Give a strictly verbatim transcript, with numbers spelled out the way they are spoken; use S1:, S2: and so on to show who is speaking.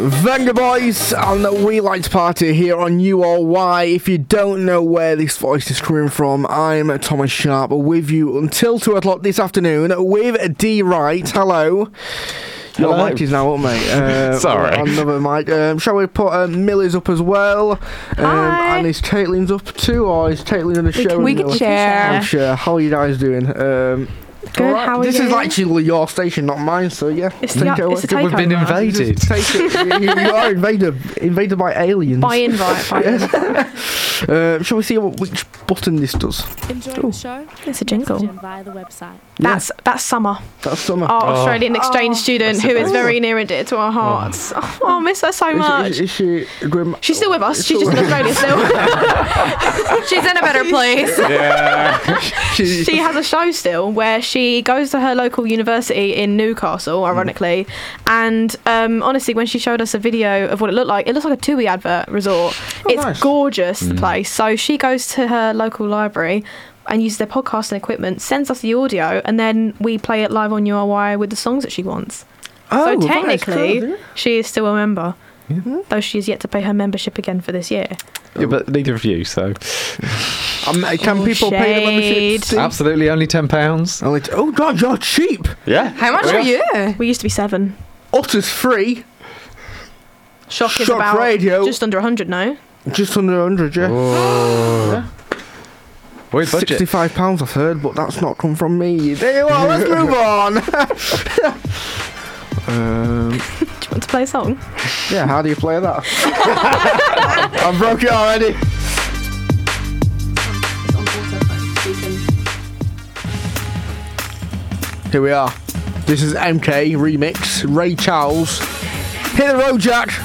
S1: Venga Boys on the We Lights Party here on U R Y. If you don't know where this voice is coming from, I'm Thomas Sharp with you until two o'clock this afternoon with D Wright. Hello. Your
S2: Hello.
S1: mic is now up, mate. Uh,
S2: Sorry.
S1: Another mic. Um, shall we put um, Millie's up as well? Um,
S3: Hi.
S1: and is Caitlin's up too, or is Caitlin in the show?
S3: we
S1: and
S3: can
S1: Millie?
S3: share.
S1: I'm sure. How are you guys doing? Um,
S3: Good,
S1: alright.
S3: how are
S1: this
S3: you?
S1: is actually your station, not mine, so yeah.
S3: It's,
S1: take
S3: the,
S1: it
S3: it's a
S1: away.
S3: takeover.
S2: We've been invaded.
S1: Just take it. You, you are invaded, invaded by aliens.
S3: By invite. By invite.
S1: Uh, shall we see what, which button this does?
S4: Enjoying the show?
S3: It's a jingle.
S4: Message in via the website.
S3: That's that's Summer,
S1: That's summer.
S3: our
S2: Oh.
S3: Australian exchange
S4: Oh.
S3: student,
S2: That's
S3: who
S2: the
S3: is
S2: best.
S3: very near and dear to our hearts. Oh, I miss her so
S1: Is-
S3: much.
S1: Is, is, she grim?
S3: She's still with us.
S1: Is
S3: She's
S1: still-
S3: just in Australia still. She's in a better place.
S2: Yeah.
S1: She,
S3: She has a show still where she goes to her local university in Newcastle, ironically, and um, honestly, when she showed us a video of what it looked like, it looks like a TUI advert resort. it's
S1: nice.
S3: gorgeous, the place. So she goes to her local library and uses their podcasting equipment, sends us the audio, and then we play it live on U R Y with the songs that she wants.
S1: oh,
S3: so
S1: that is
S3: technically,
S1: cool,
S3: she is still a member, though she is yet to pay her membership again for this year.
S2: Yeah, but neither of you, so.
S1: Um, can
S3: Oh,
S1: people pay the membership?
S3: shade.
S1: Steve?
S2: Absolutely only ten pounds.
S1: Only t- oh god, you're cheap.
S2: Yeah.
S5: How much
S2: We
S5: are
S2: are.
S5: you?
S3: We used to be seven.
S1: Utters free.
S3: Shock, is
S1: Shock
S3: about
S1: Radio.
S3: just under one hundred now.
S1: Just under one hundred, yeah.
S2: Oh. We're budget.
S1: sixty-five pounds I've heard, but that's not come from me. There you are, let's move on. um,
S3: Do you want to play a song?
S1: yeah, how do you play that? I broke it already. Here we are. This is M K remix, Ray Charles. Hit the road, Jack.